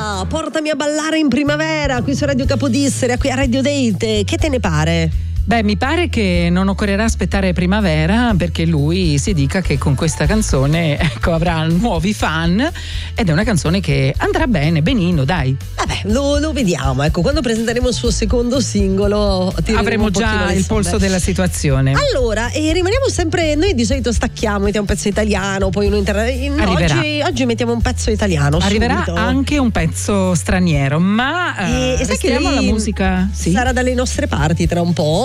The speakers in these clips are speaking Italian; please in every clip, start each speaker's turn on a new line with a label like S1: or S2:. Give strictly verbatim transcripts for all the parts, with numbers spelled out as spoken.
S1: Giulia, portami a ballare in primavera qui su Radio Capodistria, qui a Radio Date. Che te ne pare?
S2: Beh, mi pare che non occorrerà aspettare primavera perché lui si dica che con questa canzone, ecco, avrà nuovi fan ed è una canzone che andrà bene, benino, dai.
S1: Vabbè, lo, lo vediamo, ecco, quando presenteremo il suo secondo singolo
S2: avremo già il polso della situazione.
S1: Allora, e rimaniamo sempre, noi di solito stacchiamo, mettiamo un pezzo italiano, poi uno internazionale. Oggi, oggi mettiamo un pezzo italiano.
S2: Arriverà
S1: subito.
S2: Anche un pezzo straniero, ma
S1: e,
S2: uh,
S1: e sai che lei
S2: alla musica sì?
S1: sarà dalle nostre parti tra un po'.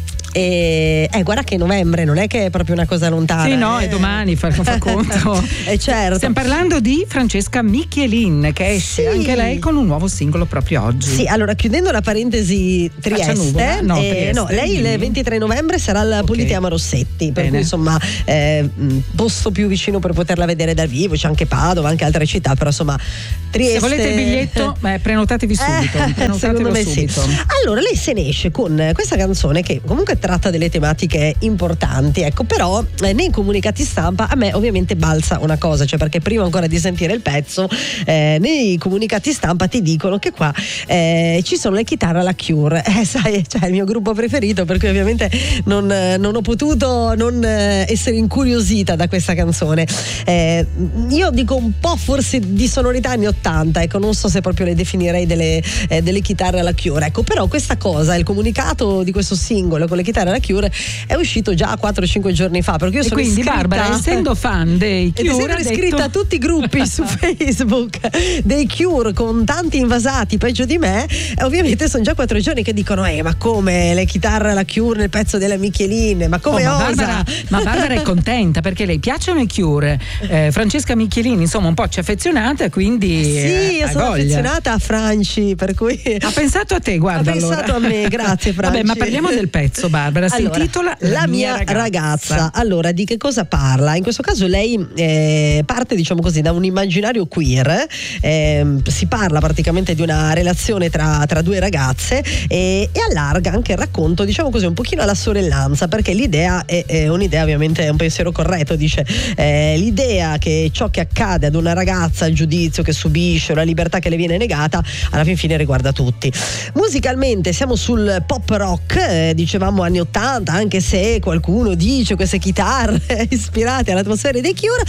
S1: E eh, guarda che novembre non è che è proprio una cosa lontana.
S2: Sì, no,
S1: eh.
S2: è domani, fa, fa conto.
S1: eh, certo.
S2: Stiamo parlando di Francesca Michelin, che esce
S1: sì.
S2: anche lei con un nuovo singolo proprio oggi.
S1: Sì, allora chiudendo la parentesi Trieste,
S2: Nuvola, no,
S1: eh,
S2: Trieste,
S1: no, lei
S2: dimmi.
S1: il ventitré novembre sarà al
S2: Okay.
S1: Politeama Rossetti, per
S2: Bene.
S1: cui insomma eh, posto più vicino per poterla vedere dal vivo, c'è anche Padova, anche altre città, però insomma Trieste.
S2: Se volete il biglietto, beh, prenotatevi subito,
S1: Eh,
S2: prenotatelo
S1: secondo me
S2: subito.
S1: sì. Allora lei se ne esce con questa canzone che comunque tratta delle tematiche importanti, ecco, però eh, nei comunicati stampa a me ovviamente balza una cosa, cioè perché prima ancora di sentire il pezzo eh, nei comunicati stampa ti dicono che qua eh, ci sono le chitarre alla Cure, eh, sai, cioè il mio gruppo preferito, per cui ovviamente non, non ho potuto non essere incuriosita da questa canzone. Eh, io dico un po' forse di sonorità anni ottanta, ecco, non so se proprio le definirei delle, eh, delle chitarre alla Cure, ecco, però questa cosa, il comunicato di questo singolo con le chitarre alla Cure è uscito già quattro cinque giorni fa, perché io
S2: E
S1: sono
S2: quindi
S1: iscritta,
S2: Barbara, essendo fan dei
S1: ed
S2: Cure,
S1: essendo
S2: ha
S1: iscritta
S2: detto...
S1: a tutti i gruppi su Facebook dei Cure con tanti invasati peggio di me, e ovviamente sono già quattro giorni che dicono eh ma come le chitarre alla Cure nel pezzo della Michelin, ma come
S2: Oh, ma,
S1: osa?
S2: Barbara, ma Barbara è contenta perché lei piacciono i Cure, eh, Francesca Michelin insomma un po' ci è affezionata, quindi
S1: sì,
S2: eh,
S1: io sono
S2: voglia.
S1: affezionata a Franci, per cui
S2: Ha pensato a te, guarda.
S1: Ha pensato
S2: allora.
S1: a me, grazie Franci.
S2: Vabbè, ma parliamo del pezzo, Barbara. Si
S1: Allora,
S2: intitola
S1: La mia ragazza. ragazza. Allora, di che cosa parla? In questo caso lei eh, parte, diciamo così, da un immaginario queer. Eh, si parla praticamente di una relazione tra, tra due ragazze e, e allarga anche il racconto, diciamo così, un pochino alla sorellanza, perché l'idea è, è un'idea, ovviamente è un pensiero corretto, dice eh, l'idea che ciò che accade ad una ragazza, il giudizio che subisce o la libertà che le viene negata, alla fin fine riguarda tutti. Musicalmente siamo sul pop rock, eh, dicevamo anni ottanta, anche se qualcuno dice queste chitarre ispirate all'atmosfera dei Cure,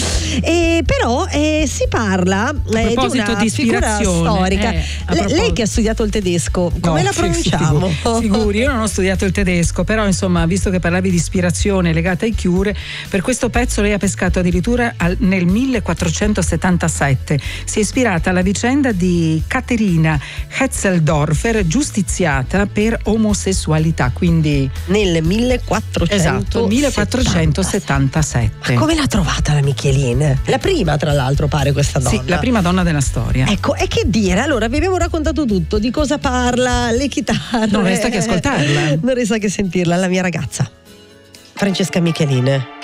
S1: e però eh, si parla eh, di una
S2: di
S1: figura storica.
S2: eh,
S1: Le, lei che ha studiato il tedesco, come
S2: no,
S1: la pronunciamo?
S2: Figuri, figuri, io non ho studiato il tedesco, però insomma, visto che parlavi di ispirazione legata ai Cure, per questo pezzo lei ha pescato addirittura al, nel millequattrocentosettantasette. Si è ispirata alla vicenda di Caterina Hetzeldorfer, giustiziata per omosessualità, quindi
S1: nel millequattrocentosettantasette.
S2: esatto, millequattrocentosettantasette.
S1: Ma come l'ha trovata la Michelin? La prima, tra l'altro, pare questa donna.
S2: Sì, la prima donna della storia.
S1: Ecco, e che dire? Allora, vi abbiamo raccontato tutto, di cosa parla, le chitarre.
S2: Non resta che ascoltarla.
S1: Non resta che sentirla, La mia ragazza. Francesca Michelin.